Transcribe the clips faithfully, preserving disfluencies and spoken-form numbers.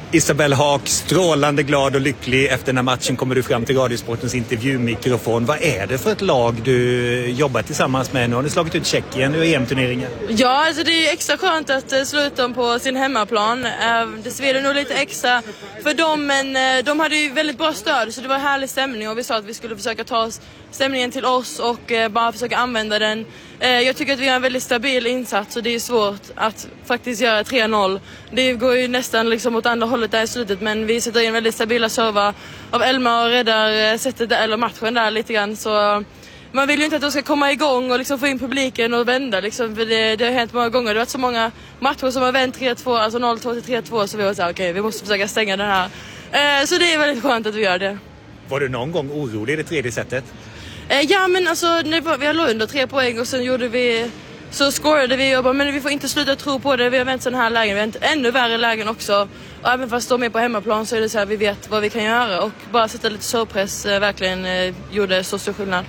Isabel Haak, strålande glad och lycklig efter den här matchen kommer du fram till Radiosportens intervjumikrofon. Vad är det för ett lag du jobbar tillsammans med? Nu har ni slagit ut Tjeckien ur E M-turneringen. Ja, alltså det är extra skönt att sluta dem på sin hemmaplan. Det svider nog lite extra för dem, men de hade ju väldigt bra stöd så det var härlig stämning och vi sa att vi skulle försöka ta stämningen till oss och bara försöka använda den. Jag tycker att vi har en väldigt stabil insats och det är svårt att faktiskt göra tre noll. Det går ju nästan liksom åt andra hållet där i slutet, men vi sätter in väldigt stabila servar av Elma och räddar sättet där, eller matchen där lite grann. Så man vill ju inte att de ska komma igång och liksom få in publiken och vända. Liksom, för det, det har hänt många gånger. Det har varit så många matcher som har vänt tre två, alltså noll två till tre två, så vi har sagt okej, okay, vi måste försöka stänga den här. Eh, så det är väldigt skönt att vi gör det. Var du någon gång orolig i det tredje sättet? Eh, ja, men alltså när vi har låg under tre poäng och sen gjorde vi, så scorade vi och bara, men vi får inte sluta tro på det. Vi har vänt sådana här lägen, vi har vänt ännu värre lägen också. Och även fast de är på hemmaplan så är det så här, vi vet vad vi kan göra. Och bara sätta lite surpress eh, verkligen eh, gjorde så stor skillnad.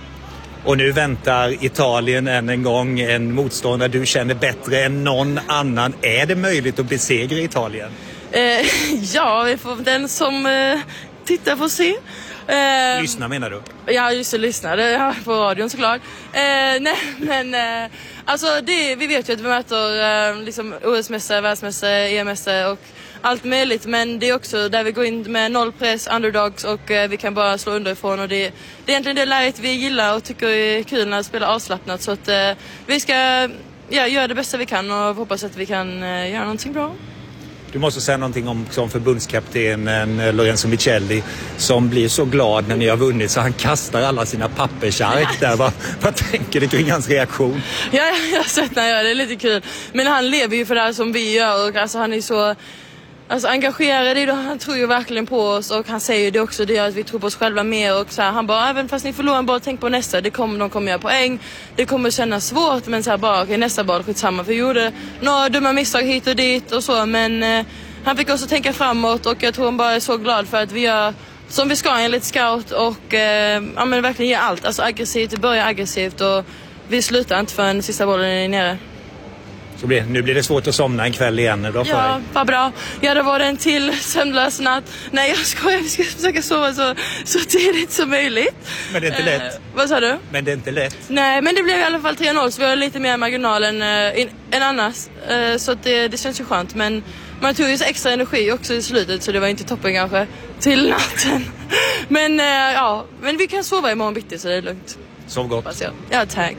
Och nu väntar Italien än en gång, en motståndare du känner bättre än någon annan. Är det möjligt att besegra Italien? Eh, ja, vi får den som eh, tittar får se. Eh, lyssna menar du? Ja, just det, lyssna. Det är på radion såklart. Eh, nej, men eh, alltså det, vi vet ju att vi möter eh, liksom O S-mästare, världsmästare, E M-mästare och allt möjligt. Men det är också där vi går in med noll press, underdogs och eh, vi kan bara slå underifrån. Och det, det är egentligen det läget vi gillar och tycker är kul när vi spelar avslappnat. Så att eh, vi ska ja, göra det bästa vi kan och hoppas att vi kan eh, göra någonting bra. Du måste säga någonting om som förbundskaptenen Lorenzo Michelli som blir så glad när ni har vunnit så han kastar alla sina pappersark där. Vad, vad tänker du kring hans reaktion? Ja, jag har sett när jag gör det. Det är lite kul. Men han lever ju för det här som vi gör och alltså, han är så alltså, engagerad i det. Han tror ju verkligen på oss och han säger det också. Det gör att vi tror på oss själva mer och så här, han bara, även fast ni förlorar en boll, tänk på nästa. Det kommer, de kommer göra poäng. Det kommer kännas svårt, men så här bara, okay, nästa boll, skitsamma. För vi gjorde några dumma misstag hit och dit och så, men eh, han fick också tänka framåt och jag tror han bara är så glad för att vi gör som vi ska enligt scout och eh, ja, men verkligen ger allt. Alltså aggressivt, det börjar aggressivt och vi slutar inte förrän sista bollen är nere. Så blir, nu blir det svårt att somna en kväll igen då för Ja, dig. vad bra. Ja, det var en till sömnlös natt. Nej, jag skojar. Vi ska försöka sova så, så tidigt som möjligt. Men det är inte eh, lätt. Vad sa du? Men det är inte lätt. Nej, men det blev i alla fall tre noll så vi har lite mer marginal än, äh, in, än annars. Äh, så att det, det känns ju skönt. Men man tog ju så extra energi också i slutet så det var inte toppen kanske till natten. men äh, ja, men vi kan sova imorgon bitti så det är lugnt. Sov gott. Ja, tack.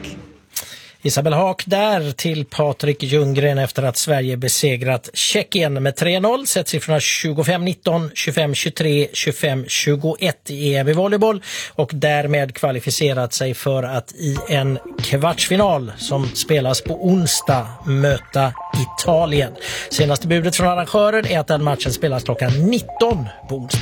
Isabel Haak där till Patrik Ljunggren efter att Sverige besegrat Tjeckien med tre noll. Sett siffrorna tjugofem nitton, tjugofem tjugotre, tjugofem tjugoett i E M i volleyboll och därmed kvalificerat sig för att i en kvartsfinal som spelas på onsdag möta Italien. Senaste budet från arrangören är att den matchen spelas klockan nitton på onsdag.